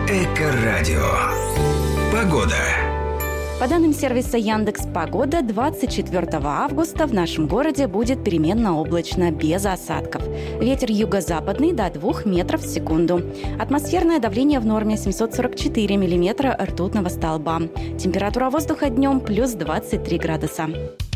Эко-радио. Погода. По данным сервиса Яндекс.Погода, 24 августа в нашем городе будет переменно облачно, без осадков. Ветер юго-западный до 2 метров в секунду. Атмосферное давление в норме 744 миллиметра ртутного столба. Температура воздуха днем плюс 23 градуса.